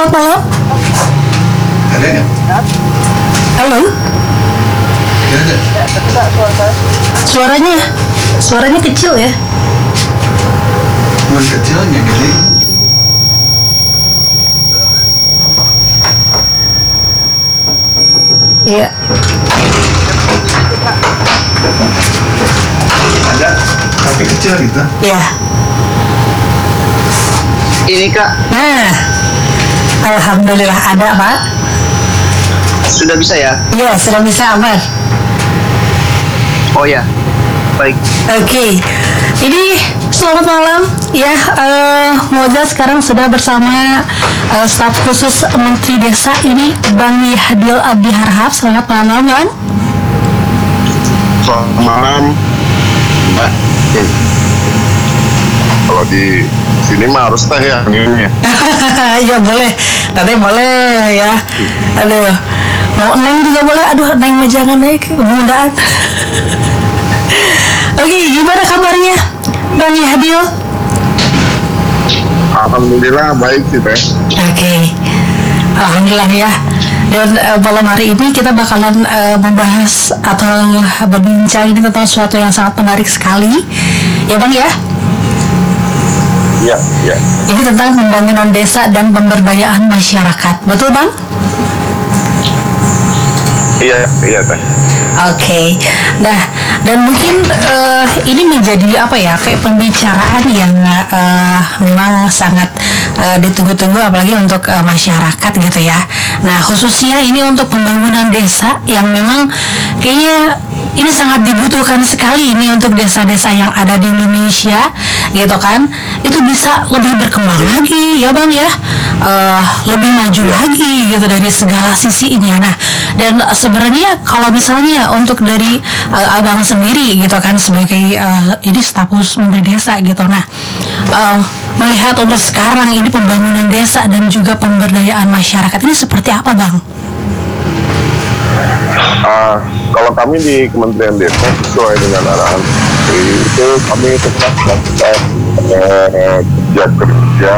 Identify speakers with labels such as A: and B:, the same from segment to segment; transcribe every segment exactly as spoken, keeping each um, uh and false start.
A: selamat malam.
B: Ada nggak?
A: Halo.
B: Ada.
A: Suaranya, suaranya kecil ya.
B: Bukan kecilnya gede.
A: Iya.
B: Ada, tapi kecil gitu.
A: Iya.
C: Ini Kak,
A: Nah, alhamdulillah ada Pak.
C: sudah bisa ya?
A: Iya, sudah bisa aman.
C: Oh ya, baik.
A: Oke, ini selamat malam ya. Uh, Moza sekarang sudah bersama uh, staf khusus Menteri Desa ini Bang Yadil Abdi Harhab. Selamat malam Bang.
D: Selamat malam, Mbak. Hmm. Kalau di sini mah harus teh ya minumnya.
A: Ya boleh, nanti boleh ya. Aduh, mau neng juga boleh. Aduh, neng mah jangan naik kemudahan. Oke, gimana kabarnya Bang Yadil?
D: Alhamdulillah baik sih teh.
A: Oke, alhamdulillah ya. Dan uh, malam hari ini kita bakalan uh, membahas atau berbincang ini tentang sesuatu yang sangat menarik sekali, ya Bang ya.
D: Iya, iya.
A: Ini tentang pembangunan desa dan pemberdayaan masyarakat, betul Bang?
D: Iya, iya teh.
A: Oke, nah dan mungkin uh, ini menjadi apa ya, kayak pembicaraan yang uh, memang sangat uh, ditunggu-tunggu apalagi untuk uh, masyarakat gitu ya. Nah khususnya ini untuk pembangunan desa yang memang kayaknya ini sangat dibutuhkan sekali ini untuk desa-desa yang ada di Indonesia gitu kan, itu bisa lebih berkembang lagi ya Bang ya, uh, lebih maju lagi gitu dari segala sisinya. Nah dan uh, sebenarnya kalau misalnya untuk dari uh, Abang sendiri gitu kan sebagai uh, ini staf khusus Menteri Desa gitu, nah uh, melihat untuk sekarang ini pembangunan desa dan juga pemberdayaan masyarakat ini seperti apa Bang?
D: Uh, kalau kami di Kementerian Desa sesuai dengan arahan itu kami tetap melakukan uh, kerja-kerja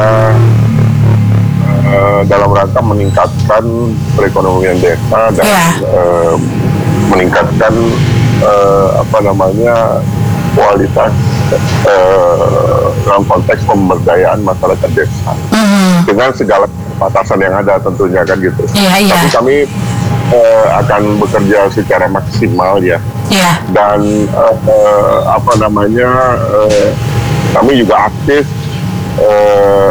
D: uh, dalam rangka meningkatkan perekonomian desa dan
A: yeah.
D: uh, meningkatkan uh, apa namanya kualitas uh, dalam konteks pemberdayaan masyarakat desa mm-hmm. dengan segala batasan yang ada tentunya kan gitu.
A: Yeah, yeah.
D: Tapi kami uh, akan bekerja secara maksimal ya. Yeah. Dan uh, uh, apa namanya uh, kami juga aktif uh,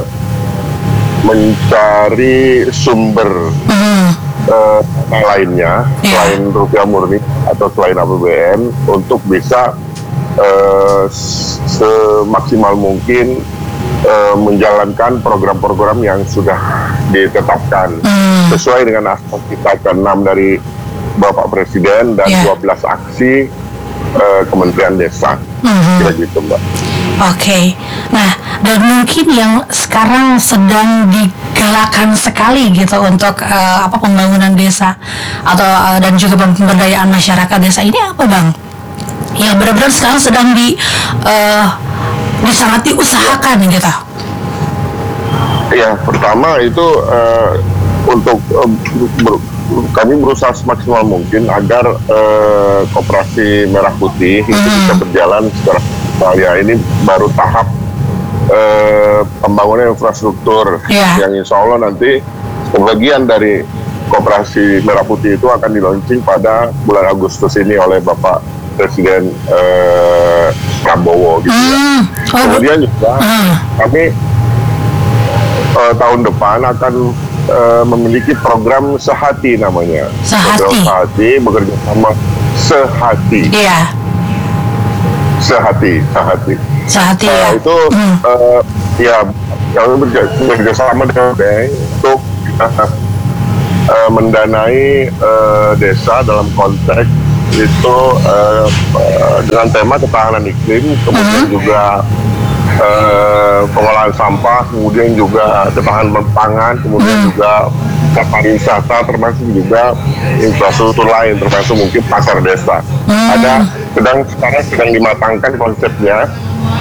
D: mencari sumber mm-hmm. uh, lainnya yeah. selain rupiah murni atau selain A P B N untuk bisa uh, semaksimal mungkin uh, menjalankan program-program yang sudah ditetapkan mm. sesuai dengan aspek kita keenam dari Bapak Presiden dan yeah. dua belas aksi uh, Kementerian Desa. Mm-hmm. Kira gitu Mbak.
A: Oke, okay. Nah dan mungkin yang sekarang sedang digalakkan sekali gitu untuk uh, apa pembangunan desa atau uh, dan juga pemberdayaan masyarakat desa ini apa Bang? Yang benar-benar sekarang sedang di uh, sangat diusahakan gitu.
D: Ya pertama itu uh, untuk uh, ber, kami berusaha semaksimal mungkin agar uh, Koperasi Merah Putih itu hmm. bisa berjalan secara ya ini baru tahap uh, pembangunan infrastruktur yeah. yang insya Allah nanti sebagian dari Koperasi Merah Putih itu akan di-launching pada bulan Agustus ini oleh Bapak Presiden uh, Prabowo gitu mm. ya. Oh. Kemudian juga mm. kami uh, tahun depan akan uh, memiliki program Sehati namanya.
A: Sehati.
D: Program Sehati bekerja sama Sehati.
A: Iya. Yeah.
D: Sehati, Sehati.
A: Sehati
D: uh,
A: ya.
D: Itu mm. uh, ya kami bekerja sama dengan bank untuk uh, uh, mendanai uh, desa dalam konteks itu uh, uh, dengan tema ketahanan iklim, kemudian mm. juga uh, pengolahan sampah, kemudian juga ketahanan pangan, kemudian mm. juga pariwisata, termasuk juga infrastruktur lain, termasuk mungkin pasar desa. Mm. Ada sedang sekarang sedang dimatangkan konsepnya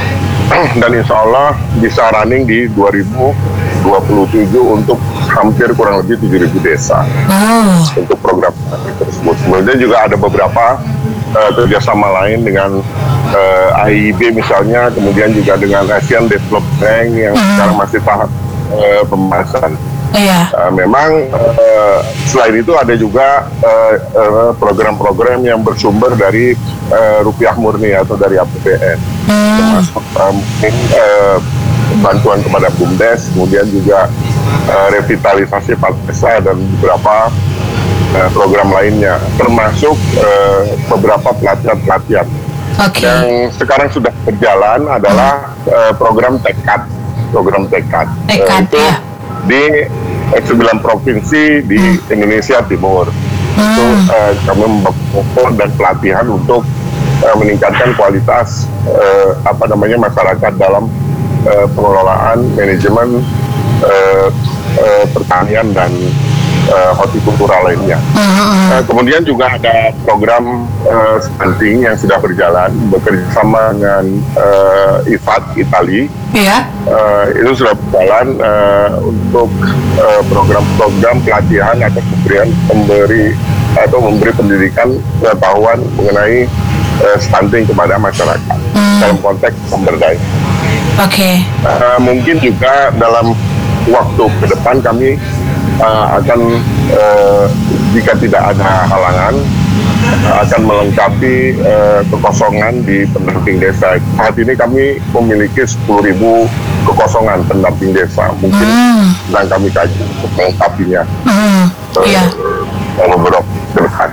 D: dan insya Allah bisa running di dua ribu dua puluh tujuh untuk hampir kurang lebih tujuh ribu desa
A: Oh.
D: untuk program tersebut. Kemudian juga ada beberapa uh, kerjasama lain dengan uh, A I B misalnya, kemudian juga dengan Asian Development Bank yang
A: Mhm.
D: sekarang masih tahap uh, pembahasan.
A: Iya.
D: Uh, memang uh, selain itu ada juga uh, uh, program-program yang bersumber dari uh, rupiah murni atau dari A P B N,
A: Hmm.
D: termasuk uh, mungkin uh, bantuan kepada BUMDes, kemudian juga uh, revitalisasi Palpesa dan beberapa uh, program lainnya, termasuk uh, beberapa pelatihan-pelatihan.
A: Oke.
D: Yang sekarang sudah berjalan adalah uh, program tekad, program tekad.
A: Tekad,
D: Uh, itu
A: ya.
D: di eh, sembilan provinsi di Indonesia Timur. Itu
A: Hmm.
D: uh, kami membangun dan pelatihan untuk uh, meningkatkan kualitas uh, apa namanya masyarakat dalam uh, pengelolaan manajemen uh, uh, pertanian dan uh, hortikultura lainnya.
A: Hmm.
D: Uh, kemudian juga ada program uh, stunting yang sudah berjalan bekerja sama dengan uh, I F A D Itali.
A: Iya.
D: Uh, itu sudah berjalan uh, untuk uh, program-program pelatihan atau pemberian pemberi atau memberi pendidikan pengetahuan mengenai uh, stunting kepada masyarakat
A: Hmm.
D: dalam konteks sumber daya.
A: Oke.
D: Uh, mungkin juga dalam waktu ke depan kami uh, akan uh, jika tidak ada halangan uh, akan melengkapi uh, kekosongan di pendamping desa. Saat ini kami memiliki sepuluh ribu kekosongan pendamping desa. Mungkin
A: Hmm.
D: sedang kami kaji untuk melengkapinya
A: Hmm.
D: uh,
A: Iya.
D: dalam beberapa ke depan.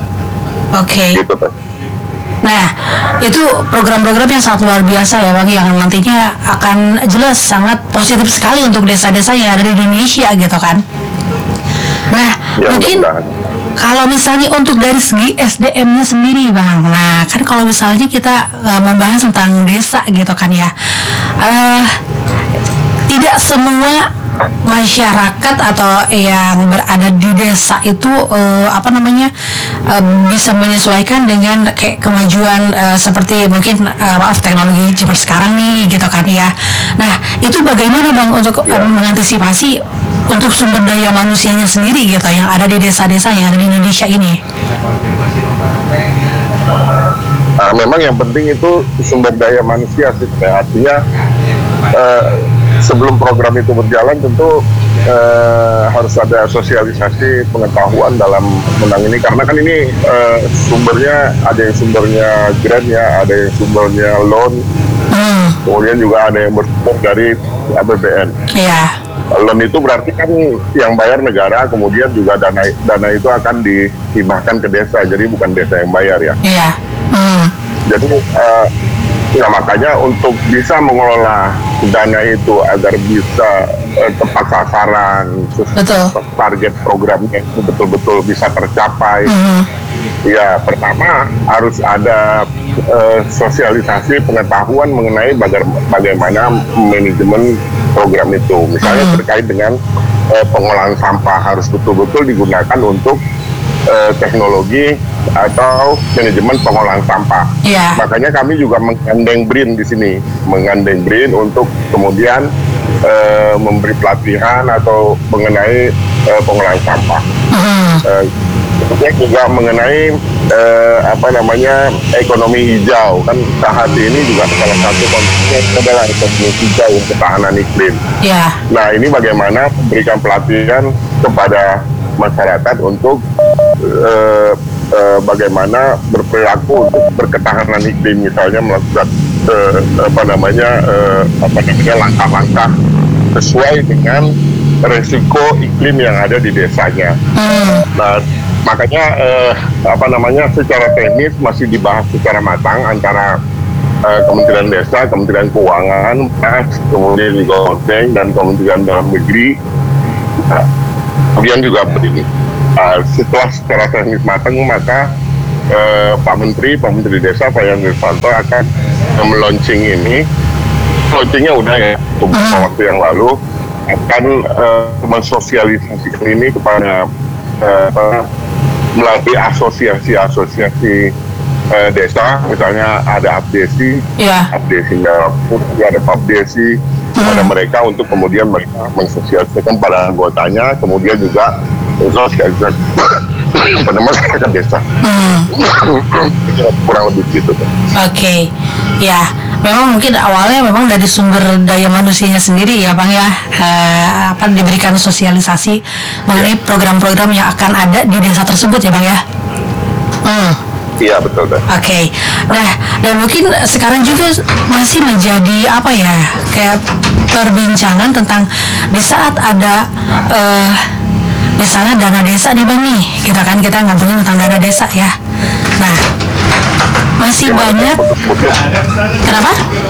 A: Oke.
D: Gitu, Teh.
A: Nah, itu program-program yang sangat luar biasa ya Bang, yang nantinya akan jelas sangat positif sekali untuk desa-desa yang ada di Indonesia gitu kan. Nah,
D: Ya,
A: mungkin
D: mudah-mudahan.
A: kalau misalnya untuk dari segi S D M-nya sendiri Bang, nah kan kalau misalnya kita uh, membahas tentang desa gitu kan ya, uh, tidak semua masyarakat atau yang berada di desa itu uh, apa namanya uh, bisa menyesuaikan dengan kayak kemajuan uh, seperti mungkin uh, maaf teknologi seperti sekarang nih gitu kan ya. Nah itu bagaimana Bang untuk uh, mengantisipasi untuk sumber daya manusianya sendiri gitu yang ada di desa-desa yang ada di Indonesia ini?
D: Nah, memang yang penting itu sumber daya manusia sih. Artinya eh, sebelum program itu berjalan tentu eh, harus ada sosialisasi pengetahuan dalam menang ini, karena kan ini eh, sumbernya ada yang sumbernya grant ya, ada yang sumbernya loan,
A: Hmm,
D: kemudian juga ada yang bersumber dari A P B N.
A: iya,
D: Loan itu berarti kan yang bayar negara, kemudian juga dana dana itu akan dihibahkan ke desa, jadi bukan desa yang bayar ya.
A: iya, hmm,
D: Jadi uh, ya makanya untuk bisa mengelola dana itu agar bisa uh, tepat sasaran, terus
A: Betul.
D: target programnya itu betul-betul bisa tercapai.
A: hmm,
D: Ya pertama harus ada uh, sosialisasi pengetahuan mengenai baga- bagaimana manajemen program itu. Misalnya
A: Hmm.
D: terkait dengan uh, pengolahan sampah harus betul-betul digunakan untuk uh, teknologi atau manajemen pengolahan sampah.
A: iya,
D: Makanya kami juga menggandeng B R I N di sini, menggandeng B R I N untuk kemudian uh, memberi pelatihan atau mengenai uh, pengolahan sampah.
A: hmm,
D: Uh, Kemudian juga mengenai eh, apa namanya ekonomi hijau, kan saat ini juga salah satu konsepnya adalah ekonomi hijau untuk ketahanan iklim.
A: iya,
D: Nah ini bagaimana memberikan pelatihan kepada masyarakat untuk eh, eh, bagaimana berperilaku untuk berketahanan iklim, misalnya melakukan eh, apa namanya eh, apa namanya langkah-langkah sesuai dengan resiko iklim yang ada di desanya.
A: hmm,
D: Nah, makanya eh, apa namanya secara teknis masih dibahas secara matang antara eh, Kementerian Desa, Kementerian Keuangan, Mas, kemudian juga Bank dan Kementerian Dalam Negeri. Nah, kemudian juga begini. Uh, setelah secara teknis matang maka eh, Pak Menteri, Pak Menteri Desa, Pak Yan Irvanto akan eh, melaunching ini. Launchingnya udah ya beberapa waktu yang lalu, akan uh, mensosialisasikan ini kepada uh, melalui asosiasi-asosiasi eh, desa, misalnya ada abdesi,
A: Ya.
D: abdesi merah putih, ada papdesi pada mereka untuk kemudian mereka mensosialisasikan pada anggotanya, kemudian juga mensosialisasikan pada masyarakat desa.
A: Hmm.
D: Kurang lebih gitu.
A: Oke, ya, memang mungkin awalnya memang dari sumber daya manusianya sendiri ya Bang ya, eh, apa diberikan sosialisasi mengenai program-program yang akan ada di desa tersebut ya Bang ya. Hmm.
D: Iya betul deh.
A: Oke, nah dan mungkin sekarang juga masih menjadi apa ya, kayak perbincangan tentang di saat ada eh, misalnya dana desa nih Bang nih, kita kan kita ngomongin tentang dana desa ya. Nah, masih banyak.
D: Putus-putus,
A: Kenapa?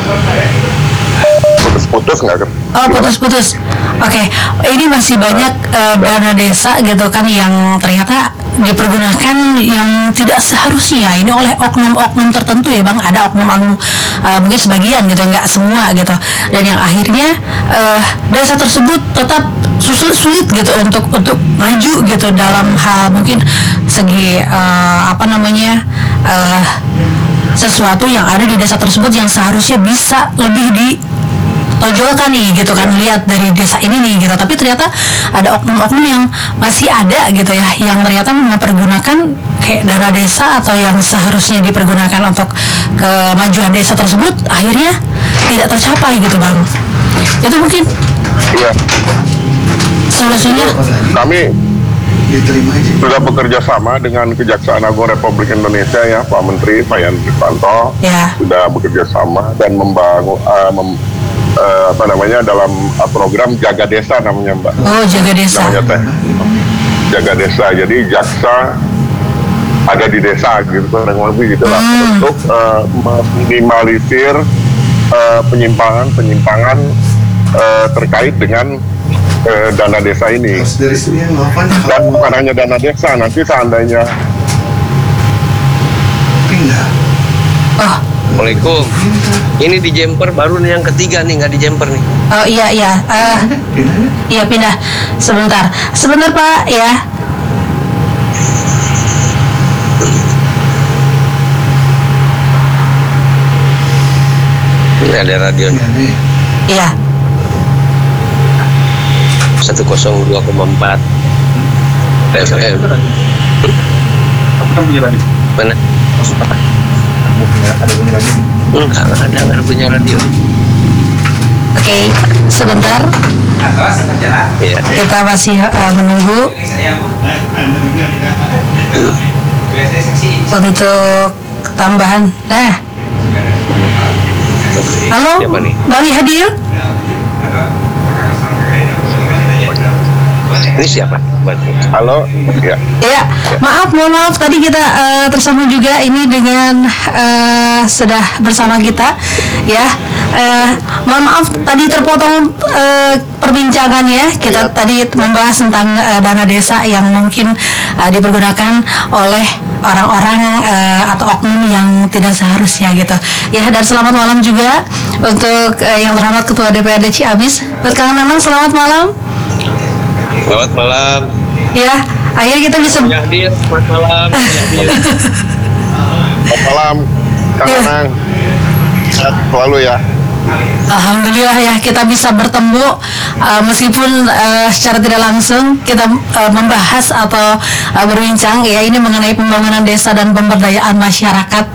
D: putus-putus nggak kan?
A: Oh, putus-putus. Oke, ini masih banyak eh, dana desa gitu kan yang ternyata dipergunakan yang tidak seharusnya ini oleh oknum-oknum tertentu ya Bang. Ada oknum-oknum eh, mungkin sebagian gitu, nggak semua gitu. Dan yang akhirnya eh, desa tersebut tetap sulit sulit gitu untuk untuk maju gitu dalam hal mungkin segi eh, apa namanya eh, sesuatu yang ada di desa tersebut yang seharusnya bisa lebih di tonjolkan nih gitu kan, lihat dari desa ini nih gitu, tapi ternyata ada oknum-oknum yang masih ada gitu ya, yang ternyata mempergunakan kayak dana desa atau yang seharusnya dipergunakan untuk kemajuan desa tersebut akhirnya tidak tercapai gitu Bang. Itu mungkin
D: Iya,
A: solusinya.
D: kami
B: Diterima aja.
D: sudah bekerja sama dengan Kejaksaan Agung Republik Indonesia ya, Pak Menteri Pak Yan Rifanto
A: Ya.
D: sudah bekerja sama dan membangun uh, mem, uh, apa namanya dalam uh, program Jaga Desa namanya Mbak.
A: Oh, jaga desa.
D: Namanya teh Jaga Desa. Jadi jaksa ada di desa gitu kurang lebih gitulah
A: Hmm.
D: untuk uh, meminimalisir uh, penyimpangan-penyimpangan uh, terkait dengan uh, dana desa ini.
B: Terus dari sini yang ngapain?
D: Dan bukan hanya dana desa, nanti seandainya
B: Pindah.
A: Oh,
E: Assalamualaikum. Ini di jumper baru nih yang ketiga nih, nggak di jumper nih.
A: oh iya iya. Eh,
B: Pindahnya.
A: iya pindah. Sebentar. Sebentar Pak ya.
E: Ini ada radionya
B: Iya nih.
A: Iya.
E: seratus dua koma empat F M.
B: Aku kan punya radio.
E: Mana?
B: Aku punya ada punya radio.
E: Enggak, nggak ada, nggak ada punya radio.
A: Oke, sebentar.
E: Iya.
A: Kita masih eh, menunggu untuk tambahan. Nah, halo,
E: Siapa nih?
A: Bang hadir?
E: Ini siapa?
D: halo ya
A: Ya, maaf, mohon maaf tadi kita eh, tersambung juga ini dengan eh, sudah bersama kita, ya. Eh, mohon maaf tadi terpotong eh, perbincangannya. Kita tadi membahas tentang eh, dana desa yang mungkin eh, dipergunakan oleh orang-orang eh, atau oknum yang tidak seharusnya gitu. Ya, dan selamat malam juga untuk eh, yang terhormat Ketua D P R D Ciamis. Buat Kang Nanang, selamat malam.
E: Selamat malam.
A: Ya, akhirnya kita bisa.
E: Ya, hadir. Selamat malam. Ya, hadir.
D: selamat malam Kang
A: Iya.
D: Anang, sehat selalu ya.
A: Alhamdulillah ya kita bisa bertemu uh, meskipun uh, secara tidak langsung kita uh, membahas atau uh, berbincang ya ini mengenai pembangunan desa dan pemberdayaan masyarakat.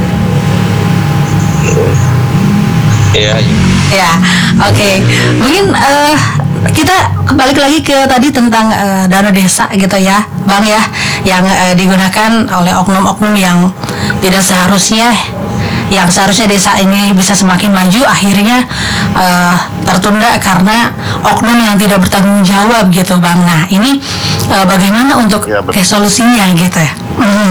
E: Iya.
A: Ya, oke. Mungkin uh, kita balik lagi ke tadi tentang uh, dana desa gitu ya, Bang ya, yang uh, digunakan oleh oknum-oknum yang tidak seharusnya, yang seharusnya desa ini bisa semakin maju, akhirnya uh, tertunda karena oknum yang tidak bertanggung jawab gitu, Bang. Nah, ini uh, bagaimana untuk
D: Ya, betul.
A: eh, solusinya gitu ya? Hmm.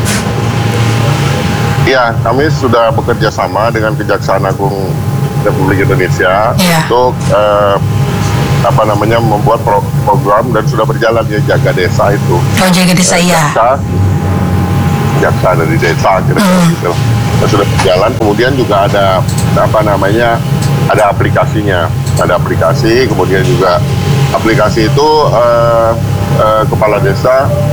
D: Ya, kami sudah bekerja sama dengan Kejaksaan Agung Republik Indonesia
A: Iya.
D: untuk eh, apa namanya membuat pro- program dan sudah berjalan ya Jaga Desa itu.
A: Oh, jaga desa ya.
D: Jaksa, jaksa dari desa kira-kira
A: Hmm.
D: gitu. Dan sudah berjalan. Kemudian juga ada apa namanya ada aplikasinya, ada aplikasi. Kemudian juga aplikasi itu eh, eh, kepala desa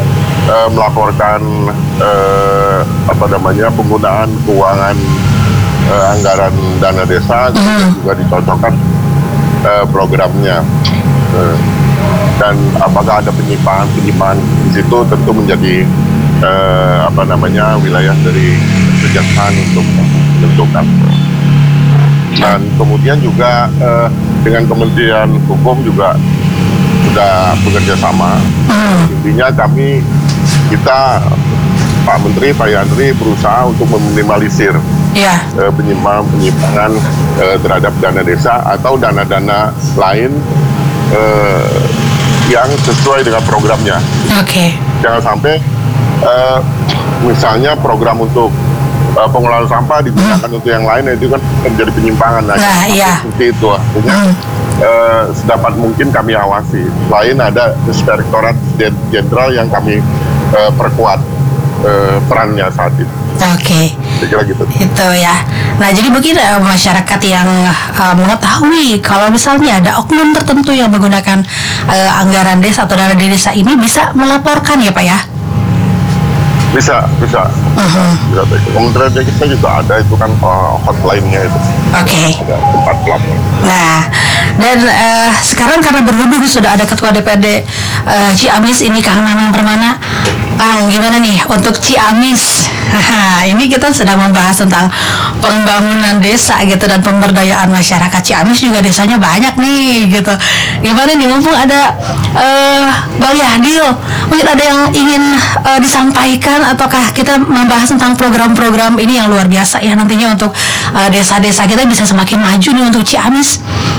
D: uh, melaporkan uh, apa namanya penggunaan keuangan uh, anggaran dana desa,
A: Mm.
D: juga dicocokkan uh, programnya. Uh, dan apakah ada penyimpangan-penyimpangan di situ tentu menjadi uh, apa namanya wilayah dari kejaksaan untuk menentukan. Dan kemudian juga uh, dengan Kementerian Hukum juga sudah bekerja sama.
A: Hmm.
D: Intinya kami, kita, Pak Menteri, Pak Yandri berusaha untuk meminimalisir
A: Ya.
D: uh, penyimpangan-penyimpangan uh, terhadap dana desa atau dana-dana lain uh, yang sesuai dengan programnya.
A: Oke.
D: Jangan sampai uh, misalnya program untuk uh, pengelolaan sampah digunakan untuk yang lain, itu kan menjadi penyimpangan. Nah,
A: Nah, iya.
D: seperti itu artinya
A: Hmm.
D: uh, sedapat mungkin kami awasi. Selain ada Inspektorat Jenderal yang kami uh, perkuat uh, perannya saat ini.
A: Oke.
D: Saya kira gitu.
A: Itu ya. Nah, jadi mungkin uh, masyarakat yang uh, mengetahui kalau misalnya ada oknum tertentu yang menggunakan uh, anggaran desa atau dana desa ini bisa melaporkan ya, Pak ya?
D: Bisa, bisa.
A: Mhm.
D: Bisa. Kementerian Desa juga ada itu kan uh, hotline-nya itu.
A: Oke.
D: Ada tempat pelapor.
A: Nah, dan uh, sekarang karena berhubung sudah ada Ketua D P R D uh, Ciamis ini, Kang Nanang Permana. Kang, gimana nih untuk Ciamis? Ini kita sedang membahas tentang pembangunan desa gitu dan pemberdayaan masyarakat. Ciamis juga desanya banyak nih gitu. Gimana nih, mumpung ada uh, Bang Yadil, mungkin ada yang ingin uh, disampaikan ataukah kita membahas tentang program-program ini yang luar biasa ya nantinya untuk uh, desa-desa kita bisa semakin maju nih untuk Ciamis.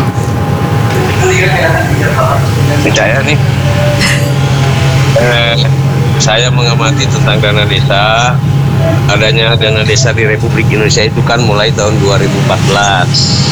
E: Percaya nih, eh, saya mengamati tentang dana desa. Adanya dana desa di Republik Indonesia itu kan mulai tahun dua ribu empat belas,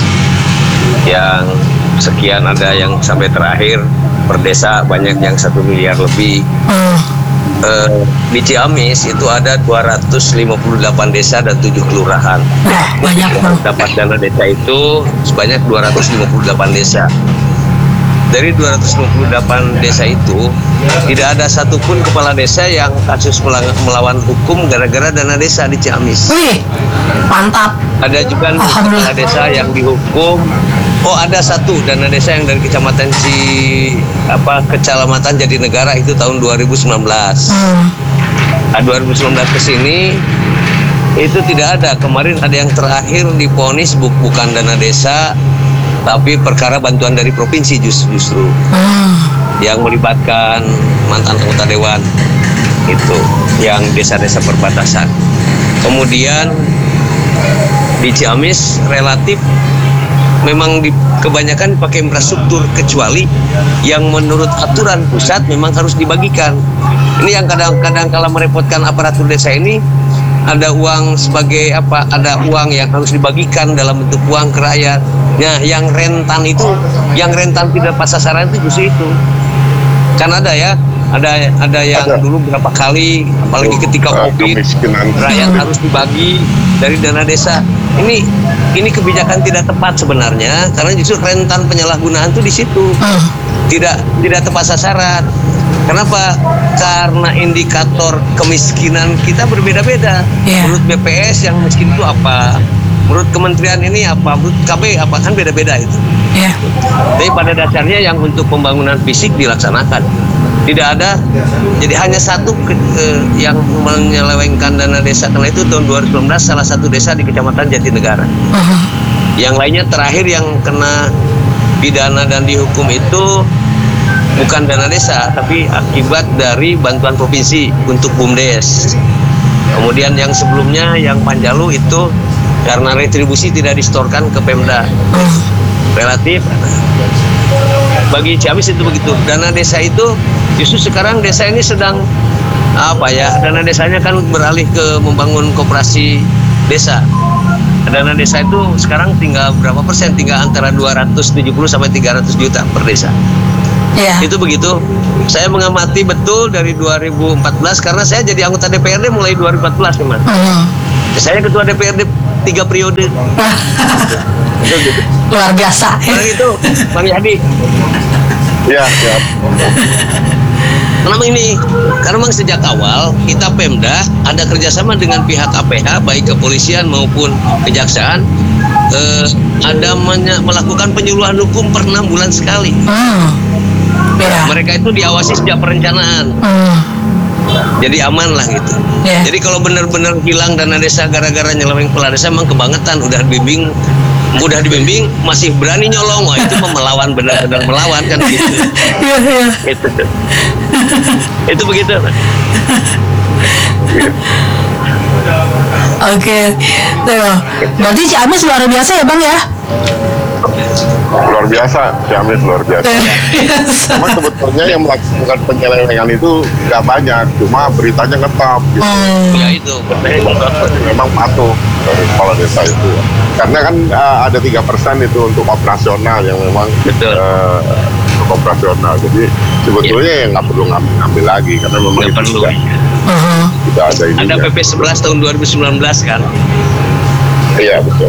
E: yang sekian ada yang sampai terakhir per desa banyak yang satu miliar lebih.
A: Hmm.
E: Eh, di Ciamis itu ada dua ratus lima puluh delapan desa dan tujuh kelurahan.
A: Wah, banyak
E: Yang
A: Bang.
E: dapat dana desa itu sebanyak dua ratus lima puluh delapan desa. Dari dua ratus lima puluh delapan desa itu tidak ada satupun kepala desa yang kasus melang- melawan hukum gara-gara dana desa di Ciamis.
A: Wih, mantap.
E: Ada juga
A: Alhamdulillah.
E: kepala desa yang dihukum. Oh, ada satu dana desa yang dari kecamatan Ci apa kecamatan Jatinegara itu tahun dua ribu sembilan belas.
A: Hmm.
E: Nah, dua ribu sembilan belas ke sini itu tidak ada. Kemarin ada yang terakhir divonis bu- bukan dana desa tapi perkara bantuan dari provinsi just- justru
A: Hmm.
E: yang melibatkan mantan anggota dewan itu yang desa-desa perbatasan. Kemudian di Ciamis relatif memang di, kebanyakan pakai infrastruktur kecuali yang menurut aturan pusat memang harus dibagikan. Ini yang kadang-kadang kalau merepotkan aparatur desa ini, ada uang sebagai apa, ada uang yang harus dibagikan dalam bentuk uang ke rakyat. Nah, yang rentan itu, yang rentan tidak pas sasaran itu justru itu. Kan ada ya, ada ada yang
D: Ada.
E: dulu berapa kali, apalagi ketika
D: Uh,
E: Covid,
D: kemiskinan.
E: rakyat harus dibagi dari dana desa. Ini ini kebijakan tidak tepat sebenarnya, karena justru rentan penyalahgunaan itu di situ.
A: Hmm.
E: Tidak tidak tepat sasaran. Kenapa? Karena indikator kemiskinan kita berbeda-beda.
A: Iya.
E: Menurut B P S yang miskin itu apa? Menurut kementerian ini apa? Menurut K B apa? Kan beda-beda itu.
A: Ya.
E: Tapi pada dasarnya yang untuk pembangunan fisik dilaksanakan. Tidak ada, jadi hanya satu ke, eh, yang menyelewengkan dana desa karena itu tahun dua ribu sembilan belas salah satu desa di kecamatan Jatinegara.
A: Hmm.
E: Yang lainnya terakhir yang kena pidana dan dihukum itu bukan dana desa tapi akibat dari bantuan provinsi untuk BUMDes. Kemudian yang sebelumnya yang Panjalu itu karena retribusi tidak distorkan ke Pemda. Relatif bagi Ciamis itu begitu. Dana desa itu justru sekarang desa ini sedang apa ya? Dana desanya kan beralih ke membangun koperasi desa. Dana desa itu sekarang tinggal berapa persen? Tinggal antara dua ratus tujuh puluh sampai tiga ratus juta per desa.
A: Ya.
E: Itu begitu. Saya mengamati betul dari dua ribu empat belas karena saya jadi anggota D P R D mulai dua ribu empat belas, teman.
A: Hmm.
E: Saya ketua D P R D tiga periode. Itu gitu.
A: Luar biasa.
E: Orang itu, Bang Yadi.
D: Ya, ya.
E: Kenapa ini? Karena memang sejak awal kita Pemda ada kerjasama dengan pihak A P H baik kepolisian maupun kejaksaan, eh, ada menye- melakukan penyuluhan hukum per enam bulan sekali.
A: Hmm. Ya.
E: Mereka itu diawasi sejak perencanaan.
A: Hmm.
E: Jadi aman lah gitu.
A: Ya.
E: Jadi kalau benar-benar hilang dana desa gara-gara nyeleweng kepala desa memang kebangetan, udah dibimbing, udah dibimbing masih berani nyolong, wah itu mah melawan, benar-benar melawan kan gitu.
A: Iya, iya.
E: Itu, itu begitu.
A: Oke. Tuh. Berarti Ciamis luar biasa ya Bang ya?
D: Luar biasa, Ciamis luar biasa. Cuma sebetulnya yang melakukan penyelewengan itu nggak banyak, cuma beritanya ngetop gitu.
A: Hmm.
E: Ya itu.
D: Memang patuh dari kepala desa itu. Karena kan uh, ada tiga persen itu untuk operasional yang memang
E: Betul.
D: uh, untuk operasional. Jadi sebetulnya ya nggak perlu ngambil-ngambil lagi karena memang
E: Nggak
D: itu
E: perlu.
D: sudah,
A: Uh-huh.
D: sudah ada ini.
E: Ada P P sebelas tahun dua ribu sembilan belas kan.
D: Iya betul.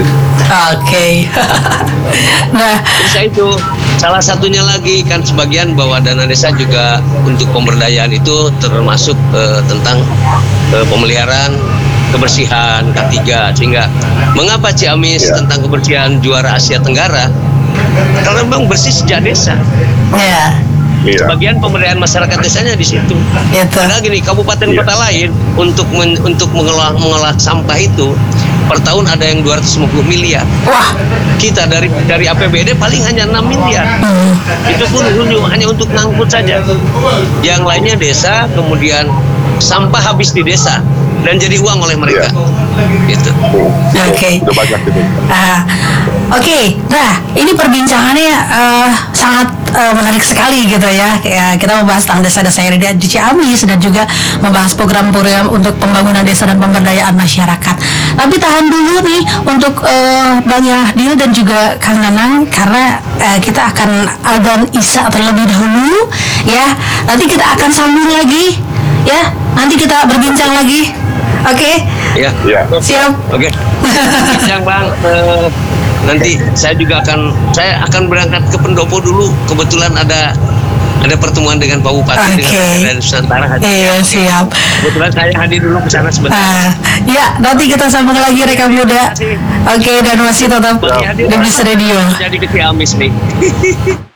A: Oke. Nah,
E: Bisa itu salah satunya lagi kan sebagian bahwa dana desa juga untuk pemberdayaan itu termasuk eh, tentang eh, pemeliharaan kebersihan K tiga, sehingga mengapa Ciamis
D: Ya.
E: tentang kebersihan juara Asia Tenggara, karena memang bersih sejak desa.
A: ya,
D: Iya.
E: Bagian pemberdayaan masyarakat desanya di situ.
A: itu.
E: Padahal gini, kabupaten
D: Iya.
E: kota lain untuk men, untuk mengolah mengolah sampah itu per tahun ada yang dua ratus lima puluh miliar.
A: Wah.
E: Kita dari dari A P B D paling hanya enam miliar.
A: Hmm.
E: Itu pun hanya, hanya untuk ngangkut saja. Yang lainnya desa, kemudian sampah habis di desa dan jadi uang oleh mereka. Gitu.
A: Oke.
D: Udah banyak gitu.
A: Ah, Oke, nah ini perbincangannya eh, sangat eh, menarik sekali gitu ya. Ya, kita membahas tentang desa-desa yang ada di Ciamis dan juga membahas program-program untuk pembangunan desa dan pemberdayaan masyarakat. Tapi tahan dulu nih untuk eh, Bang Yahdil dan juga Kang Nanang, karena eh, kita akan adzan Isya terlebih dahulu ya. Nanti kita akan sambung lagi ya. Nanti kita berbincang lagi. Oke,
E: Ya.
D: Iya.
A: siap.
E: Oke. Bincang Bang. Eh, nanti saya juga akan saya akan berangkat ke Pendopo dulu. Kebetulan ada ada pertemuan dengan Pak Bupati
A: Oke.
E: dengan dari Nusantara.
A: Iya, siap.
E: Kebetulan saya hadir dulu ke sana sebentar.
A: Ah, ya, nanti kita sambung lagi rekam muda. Oke, dan masih tetap
E: Bang Yahdil,
A: di Bis Radio.
E: jadi ke Ciamis nih.